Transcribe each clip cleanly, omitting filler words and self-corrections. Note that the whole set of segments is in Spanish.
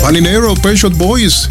Paninero, Pet Shop Boys,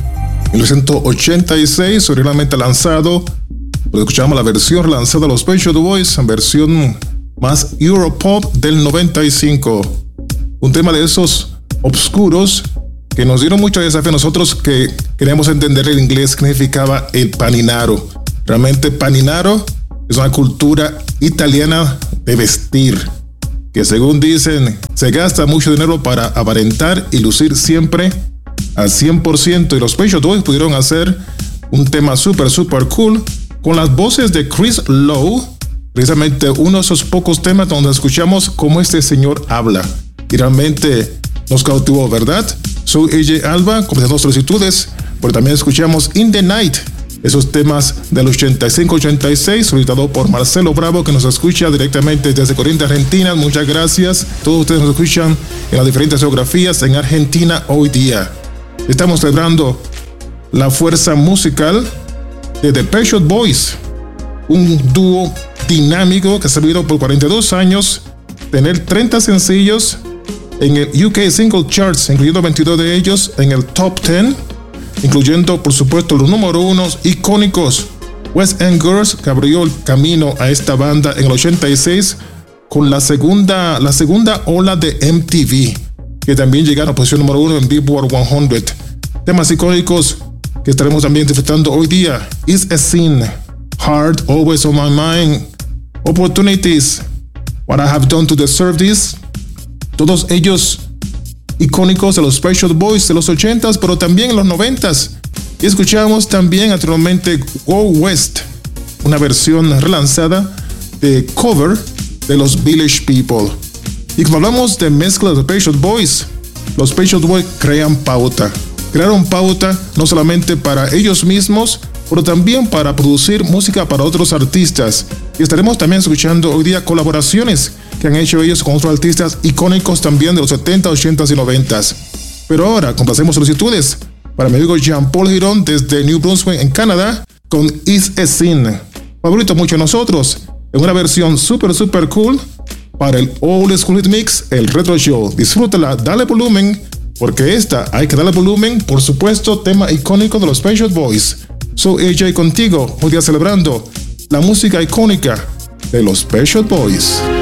1986, originalmente lanzado. Escuchamos la versión lanzada de los Pet Shop Boys, en versión más Europop del 95. Un tema de esos obscuros que nos dieron mucho desafío a nosotros que queríamos entender el inglés que significaba el paninaro. Realmente paninaro es una cultura italiana de vestir, que según dicen se gasta mucho dinero para aparentar y lucir siempre al 100%, y los Pet Shop Boys pudieron hacer un tema super cool con las voces de Chris Lowe, precisamente uno de esos pocos temas donde escuchamos cómo este señor habla y realmente nos cautivó, ¿verdad? Soy AJ Alba, completando solicitudes, pero también escuchamos In the Night, esos temas del 85-86, solicitado por Marcelo Bravo, que nos escucha directamente desde Corrientes, Argentina. Muchas gracias. Todos ustedes nos escuchan en las diferentes geografías en Argentina hoy día. Estamos celebrando la fuerza musical de The Pet Shop Boys, un dúo dinámico que ha servido por 42 años, tener 30 sencillos en el UK Single Charts, incluyendo 22 de ellos en el Top 10, incluyendo por supuesto los número unos icónicos West End Girls, que abrió el camino a esta banda en el 86 con la segunda ola de MTV, que también llegaron a posición número 1 en Billboard 100. Temas icónicos que estaremos también disfrutando hoy día: It's a Sin, Heart, Always on My Mind, Opportunities, What I Have Done to Deserve This. Todos ellos icónicos de los Pet Shop Boys de los 80s, pero también en los 90s. Y escuchamos también anteriormente Go West, una versión relanzada de cover de los Village People. Y como hablamos de mezcla de Pet Shop Boys, los Pet Shop Boys crearon pauta no solamente para ellos mismos, pero también para producir música para otros artistas. Y estaremos también escuchando hoy día colaboraciones que han hecho ellos con otros artistas icónicos también de los 70, 80 y 90. Pero ahora complacemos solicitudes para mi amigo Jean-Paul Girón desde New Brunswick en Canadá con It's a Sin, favorito mucho de nosotros, en una versión super cool para el Old School Hit Mix, el Retro Show. Disfrútala, dale volumen, porque esta hay que darle volumen, por supuesto, tema icónico de los Pet Shop Boys. Soy AJ contigo, hoy día celebrando la música icónica de los Pet Shop Boys.